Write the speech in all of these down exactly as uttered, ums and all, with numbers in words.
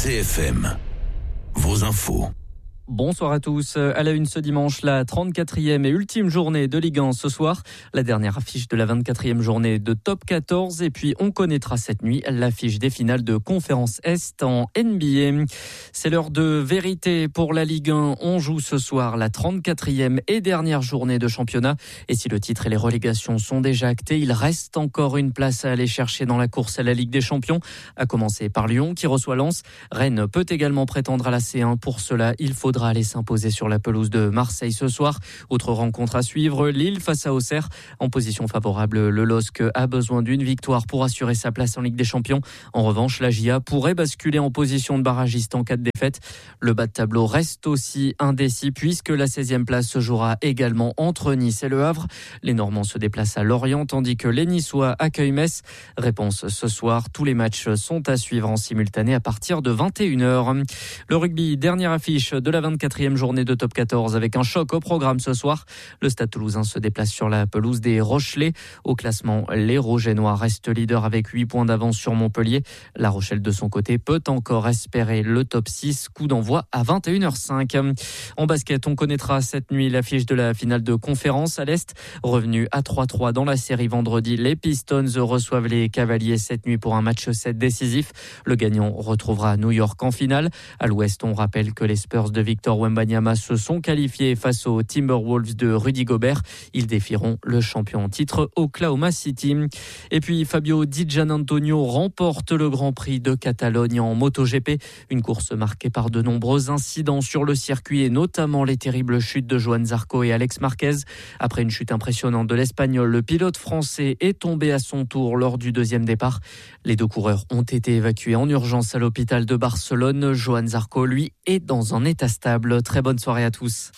C F M, vos infos. Bonsoir à tous. À la une ce dimanche, la trente-quatrième et ultime journée de Ligue un ce soir. La dernière affiche de la vingt-quatrième journée de Top quatorze. Et puis, on connaîtra cette nuit l'affiche des finales de Conférence Est en N B A. C'est l'heure de vérité pour la Ligue un. On joue ce soir la trente-quatrième et dernière journée de championnat. Et si le titre et les relégations sont déjà actés, il reste encore une place à aller chercher dans la course à la Ligue des Champions. À commencer par Lyon qui reçoit Lens. Rennes peut également prétendre à la C un. Pour cela, il faudra aller s'imposer sur la pelouse de Marseille ce soir. Autre rencontre à suivre, Lille face à Auxerre. En position favorable, le L O S C a besoin d'une victoire pour assurer sa place en Ligue des Champions. En revanche, la J A pourrait basculer en position de barragiste en cas de défaite. Le bas de tableau reste aussi indécis puisque la seizième place se jouera également entre Nice et Le Havre. Les Normands se déplacent à Lorient tandis que les Niçois accueillent Metz. Réponse ce soir, tous les matchs sont à suivre en simultané à partir de vingt et une heures. Le rugby, dernière affiche de la vingt-quatrième journée de Top quatorze avec un choc au programme ce soir. Le Stade Toulousain se déplace sur la pelouse des Rochelais. Au classement, les Rouget-Noirs restent leaders avec huit points d'avance sur Montpellier. La Rochelle de son côté peut encore espérer le top six. Coup d'envoi à vingt et une heures cinq. En basket, on connaîtra cette nuit l'affiche de la finale de conférence à l'Est. Revenu à trois trois dans la série vendredi, les Pistons reçoivent les Cavaliers cette nuit pour un match sept décisif. Le gagnant retrouvera New York en finale. À l'Ouest, on rappelle que les Spurs de Victor Wembanyama se sont qualifiés face aux Timberwolves de Rudy Gobert. Ils défieront le champion en titre Oklahoma City. Et puis Fabio Di Giannantonio remporte le Grand Prix de Catalogne en MotoGP. Une course marquée par de nombreux incidents sur le circuit et notamment les terribles chutes de Johan Zarco et Alex Marquez. Après une chute impressionnante de l'Espagnol, le pilote français est tombé à son tour lors du deuxième départ. Les deux coureurs ont été évacués en urgence à l'hôpital de Barcelone. Johan Zarco, lui, est dans un état stable. Très bonne soirée à tous.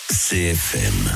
C F M.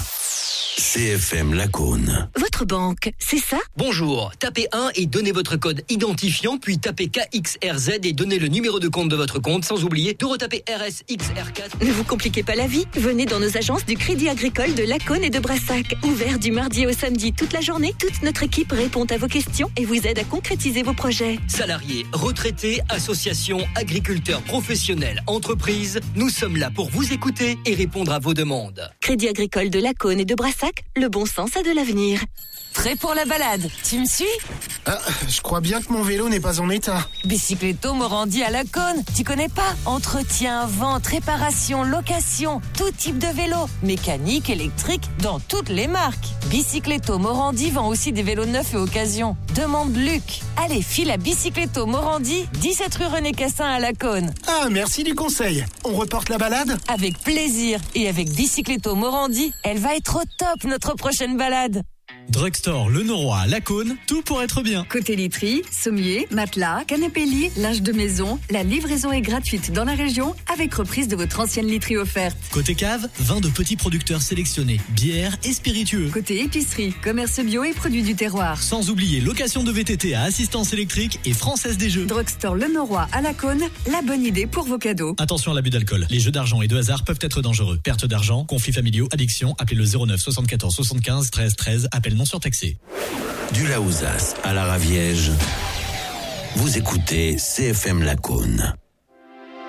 C F M Lacaune. Votre banque, c'est ça ? Bonjour, tapez un et donnez votre code identifiant, puis tapez K X R Z et donnez le numéro de compte de votre compte, sans oublier de retaper R S X R quatre. Ne vous compliquez pas la vie, venez dans nos agences du Crédit Agricole de Lacaune et de Brassac. Ouvert du mardi au samedi toute la journée, toute notre équipe répond à vos questions et vous aide à concrétiser vos projets. Salariés, retraités, associations, agriculteurs, professionnels, entreprises, nous sommes là pour vous écouter et répondre à vos demandes. Crédit Agricole de Lacaune et de Brassac, le bon sens a de l'avenir. Prêt pour la balade? Tu me suis? Ah, je crois bien que mon vélo n'est pas en état. Bicycletto Morandi à Lacaune. Tu connais pas? Entretien, vente, réparation, location, tout type de vélo. Mécanique, électrique, dans toutes les marques. Bicycletto Morandi vend aussi des vélos neufs et occasion. Demande Luc. Allez, file à Bicycletto Morandi, dix-sept rue René Cassin à Lacaune. Ah, merci du conseil. On reporte la balade? Avec plaisir. Et avec Bicycletto Morandi, elle va être au top notre prochaine balade. Drugstore Le Noroy à Lacaune, tout pour être bien. Côté literie, sommier, matelas, canapé lit, linge de maison, la livraison est gratuite dans la région avec reprise de votre ancienne literie offerte. Côté cave, vin de petits producteurs sélectionnés, bières et spiritueux. Côté épicerie, commerce bio et produits du terroir. Sans oublier location de V T T à assistance électrique et Française des Jeux. Drugstore Le Noroy à Lacaune, la bonne idée pour vos cadeaux. Attention à l'abus d'alcool. Les jeux d'argent et de hasard peuvent être dangereux. Perte d'argent, conflits familiaux, addiction, appelez le zéro neuf soixante-quatorze soixante-quinze treize treize, appel non surtaxé. Du Laouzas à la Raviège, vous écoutez C F M Lacaune.